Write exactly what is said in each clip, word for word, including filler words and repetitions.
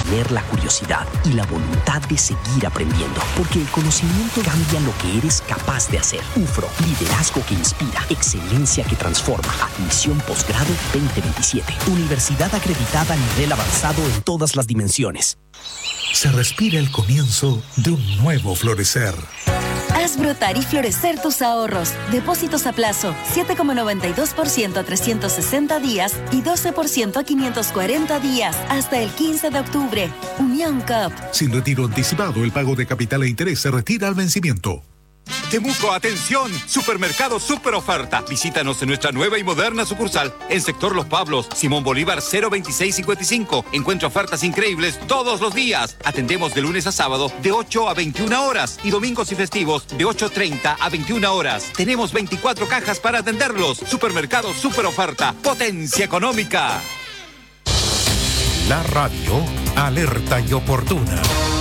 mantener la curiosidad y la voluntad de seguir aprendiendo, porque el conocimiento cambia lo que eres capaz de hacer. U F R O, liderazgo que inspira, excelencia que transforma. Admisión posgrado veinte veintisiete. Universidad acreditada a nivel avanzado en todas las dimensiones. Se respira el comienzo de un nuevo florecer. Haz brotar y florecer tus ahorros. Depósitos a plazo, siete coma noventa y dos por ciento a trescientos sesenta días y doce por ciento a quinientos cuarenta días, hasta el quince de octubre. Unión C O P. Sin retiro anticipado, el pago de capital e interés se retira al vencimiento. Temuco, atención, Supermercado Super Oferta. Visítanos en nuestra nueva y moderna sucursal en Sector Los Pablos, Simón Bolívar cero veintiséis cincuenta y cinco. Encuentra ofertas increíbles todos los días. Atendemos de lunes a sábado de ocho a veintiuna horas y domingos y festivos de ocho treinta a veintiuna horas. Tenemos veinticuatro cajas para atenderlos. Supermercado Super Oferta, potencia económica. La radio alerta y oportuna.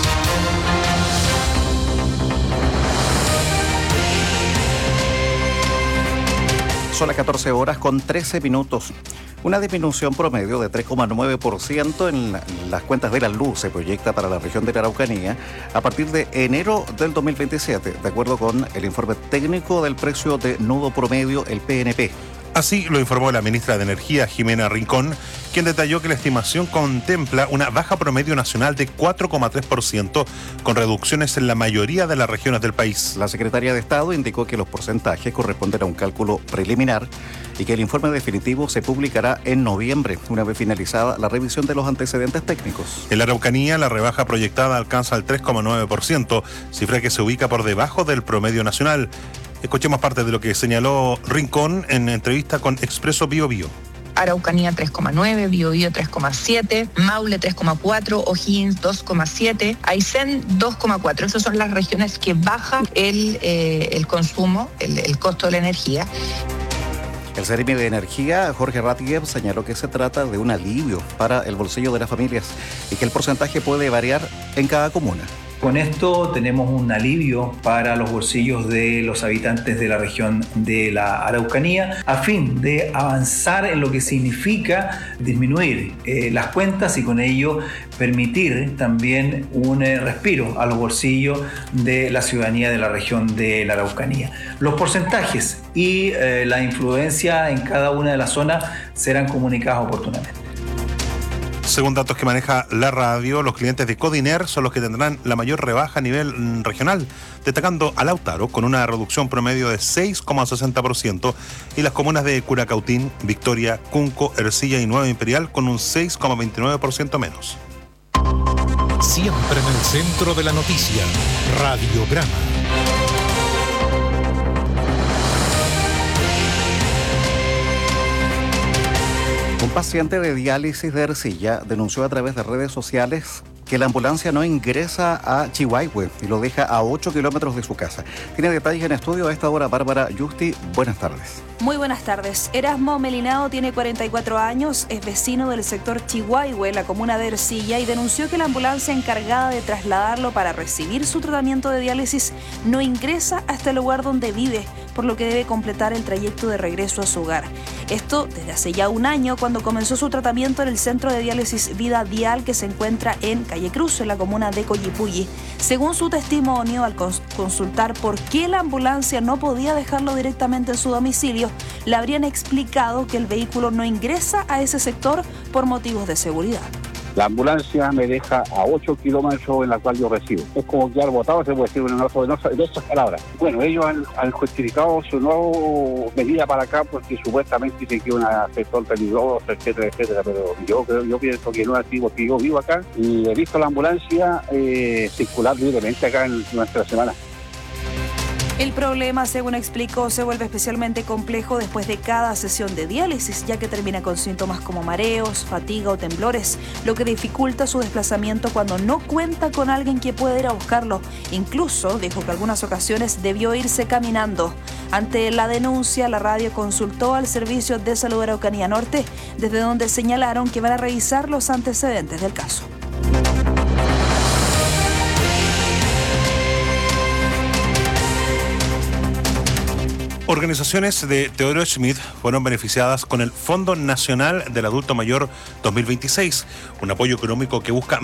Son las catorce horas con trece minutos. Una disminución promedio de tres coma nueve por ciento en la, las cuentas de la luz se proyecta para la región de la Araucanía a partir de enero del dos mil veintisiete, de acuerdo con el informe técnico del precio de nudo promedio, el P N P. Así lo informó la ministra de Energía, Jimena Rincón, quien detalló que la estimación contempla una baja promedio nacional de cuatro coma tres por ciento, con reducciones en la mayoría de las regiones del país. La secretaria de Estado indicó que los porcentajes corresponden a un cálculo preliminar y que el informe definitivo se publicará en noviembre, una vez finalizada la revisión de los antecedentes técnicos. En la Araucanía, la rebaja proyectada alcanza el tres coma nueve por ciento, cifra que se ubica por debajo del promedio nacional. Escuchemos parte de lo que señaló Rincón en entrevista con Expreso Bio Bio. Araucanía tres coma nueve, Biobío tres coma siete, Maule tres coma cuatro, O'Higgins dos coma siete, Aysén dos coma cuatro. Esas son las regiones que baja el, eh, el consumo, el, el costo de la energía. El Seremi de Energía, Jorge Rattiger, señaló que se trata de un alivio para el bolsillo de las familias y que el porcentaje puede variar en cada comuna. Con esto tenemos un alivio para los bolsillos de los habitantes de la región de la Araucanía a fin de avanzar en lo que significa disminuir eh, las cuentas y con ello permitir también un eh, respiro a los bolsillos de la ciudadanía de la región de la Araucanía. Los porcentajes y eh, la influencia en cada una de las zonas serán comunicados oportunamente. Según datos que maneja la radio, los clientes de Codiner son los que tendrán la mayor rebaja a nivel regional, destacando a Lautaro con una reducción promedio de seis coma sesenta por ciento y las comunas de Curacautín, Victoria, Cunco, Ercilla y Nueva Imperial con un seis coma veintinueve por ciento menos. Siempre en el centro de la noticia, Radiograma. Un paciente de diálisis de Ercilla denunció a través de redes sociales que la ambulancia no ingresa a Chihuahua y lo deja a ocho kilómetros de su casa. Tiene detalles en estudio a esta hora Bárbara Yusti. Buenas tardes. Muy buenas tardes. Erasmo Melinao tiene cuarenta y cuatro años, es vecino del sector Chihuahua, en la comuna de Ercilla, y denunció que la ambulancia encargada de trasladarlo para recibir su tratamiento de diálisis no ingresa hasta el lugar donde vive, por lo que debe completar el trayecto de regreso a su hogar. Esto desde hace ya un año, cuando comenzó su tratamiento en el centro de diálisis Vida Dial, que se encuentra en Calle Cruz, en la comuna de Collipulli. Según su testimonio, al cons- consultar por qué la ambulancia no podía dejarlo directamente en su domicilio, le habrían explicado que el vehículo no ingresa a ese sector por motivos de seguridad. La ambulancia me deja a ocho kilómetros en la cual yo recibo. Es como quedar botado, se puede decir en otras palabras. Bueno, ellos han, han justificado su nueva venida para acá porque supuestamente dicen que es un sector peligroso, etcétera, etcétera. Pero yo creo, yo pienso que no es así porque yo vivo acá y he visto la ambulancia eh, circular libremente acá en nuestra semana. El problema, según explicó, se vuelve especialmente complejo después de cada sesión de diálisis, ya que termina con síntomas como mareos, fatiga o temblores, lo que dificulta su desplazamiento cuando no cuenta con alguien que pueda ir a buscarlo. Incluso dijo que en algunas ocasiones debió irse caminando. Ante la denuncia, la radio consultó al Servicio de Salud de Araucanía Norte, desde donde señalaron que van a revisar los antecedentes del caso. Organizaciones de Teodoro Schmidt fueron beneficiadas con el Fondo Nacional del Adulto Mayor dos mil veintiséis, un apoyo económico que busca